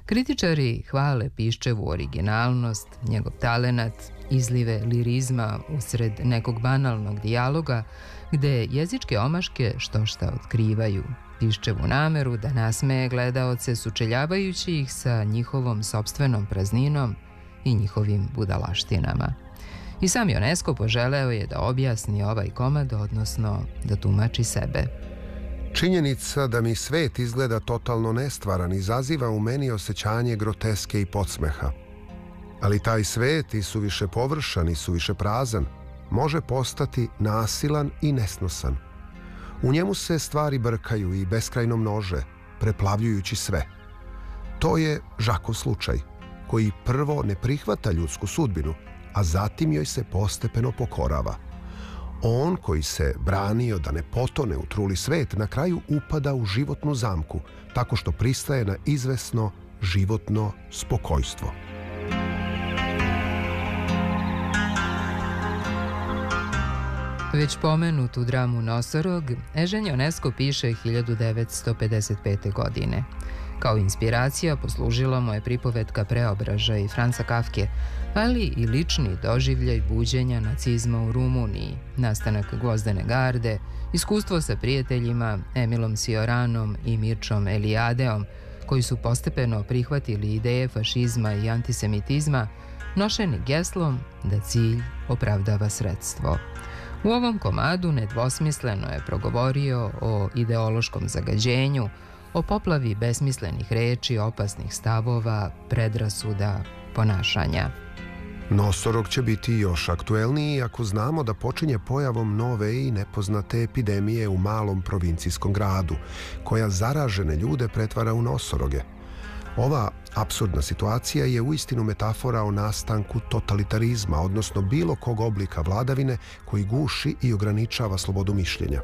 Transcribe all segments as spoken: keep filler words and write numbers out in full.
Kritičari hvale Piščevu originalnost, njegov talenat, izlive lirizma usred nekog banalnog dijaloga, gde jezičke omaške što šta otkrivaju, Piščevu nameru da nasmeje gledaoce sučeljavajući ih sa njihovom sopstvenom prazninom i njihovim budalaštinama. I sam Ionesco poželeo je da objasni ovaj komad, odnosno da tumači sebe. Činjenica da mi svet izgleda totalno nestvaran izaziva u meni osjećanje groteske i podsmeha. Ali taj svet i suviše površan i suviše prazan može postati nasilan i nesnosan. U njemu se stvari brkaju i beskrajno množe, preplavljujući sve. To je Žakov slučaj, koji prvo ne prihvata ljudsku sudbinu, a zatim joj se postepeno pokorava. On koji se branio da ne potone u truli svet, na kraju upada u životnu zamku, tako što pristaje na izvesno životno spokojstvo. Već pomenutu dramu Nosorog Ežen Ionesco piše hiljadu devetsto pedeset pete. godine. Kao inspiracija poslužila mu je pripovetka Preobražaj Franca Kafke, ali i lični doživljaj buđenja nacizma u Rumuniji, nastanak Gvozdene garde, iskustvo sa prijateljima Emilom Cioranom i Mirčom Eliadeom, koji su postepeno prihvatili ideje fašizma i antisemitizma, nošeni geslom da cilj opravdava sredstvo. U ovom komadu nedvosmisleno je progovorio o ideološkom zagađenju, o poplavi besmislenih reči, opasnih stavova, predrasuda, ponašanja. Nosorog će biti još aktuelniji ako znamo da počinje pojavom nove i nepoznate epidemije u malom provincijskom gradu, koja zaražene ljude pretvara u nosoroge. Ova apsurdna situacija je uistinu metafora o nastanku totalitarizma, odnosno bilo kog oblika vladavine koji guši i ograničava slobodu mišljenja.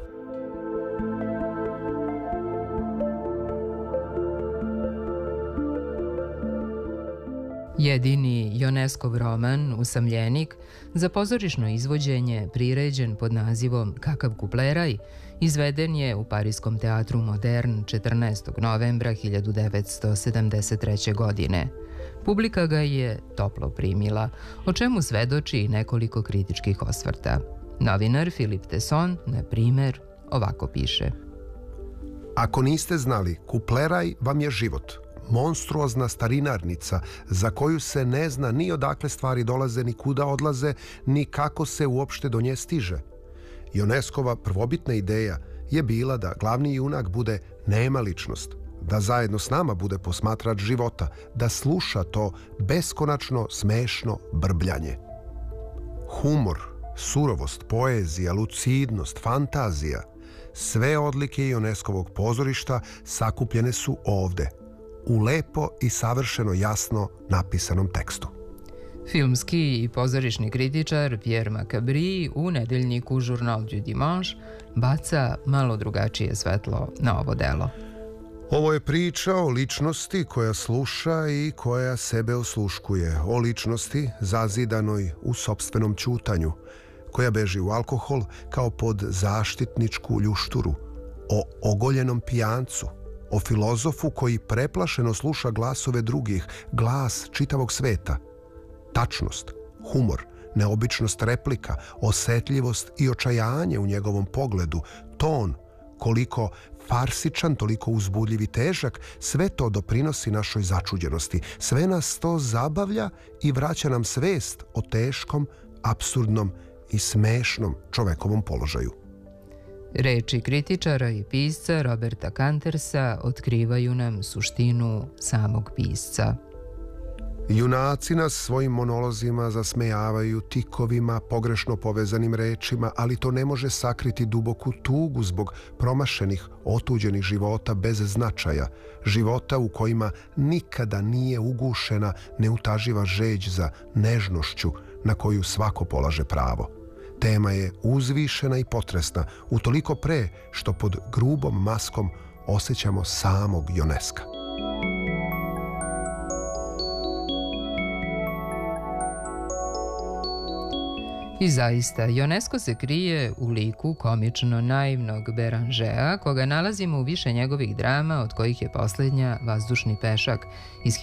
Jedini Ionescov roman, Usamljenik, za pozorišno izvođenje priređen pod nazivom Kakav kupleraj, izveden je u Pariskom teatru Modern četrnaestog novembra hiljadu devetsto sedamdeset treće. godine. Publika ga je toplo primila, o čemu svedoči i nekoliko kritičkih osvrta. Novinar Filip Tesson, na primer, ovako piše. Ako niste znali, kupleraj vam je život. Monstruozna starinarnica za koju se ne zna ni odakle stvari dolaze, ni kuda odlaze, ni kako se uopšte do nje stiže. Ionescova prvobitna ideja je bila da glavni junak bude nema ličnost, da zajedno s nama bude posmatrač života, da sluša to beskonačno smešno brbljanje. Humor, surovost, poezija, lucidnost, fantazija, sve odlike Ionescovog pozorišta sakupljene su ovde, u lepo i savršeno jasno napisanom tekstu. Filmski i pozorišni kritičar Pierre Macabry u nedeljniku Journal du Dimanche baca malo drugačije svetlo na ovo delo. Ovo je priča o ličnosti koja sluša i koja sebe osluškuje, o ličnosti zazidanoj u sopstvenom ćutanju, koja beži u alkohol kao pod zaštitničku ljušturu, o ogoljenom pijancu, o filozofu koji preplašeno sluša glasove drugih, glas čitavog sveta. Tačnost, humor, neobičnost replika, osetljivost i očajanje u njegovom pogledu, ton, koliko farsičan, toliko uzbudljiv i težak, sve to doprinosi našoj začuđenosti. Sve nas to zabavlja i vraća nam svest o teškom, apsurdnom i smešnom čovekovom položaju. Reči kritičara i pisca Roberta Kantersa otkrivaju nam suštinu samog pisca. Junaci nas svojim monolozima zasmejavaju tikovima, pogrešno povezanim rečima, ali to ne može sakriti duboku tugu zbog promašenih, otuđenih života bez značaja, života u kojima nikada nije ugušena neutaživa žeđ za nežnošću na koju svako polaže pravo. Tema je uzvišena i potresna, utoliko pre što pod grubom maskom osjećamo samog Ionesca. I zaista, Ionesco se krije u liku komično naivnog Beranger, koga nalazimo u više njegovih drama, od kojih je poslednja Vazdušni pešak iz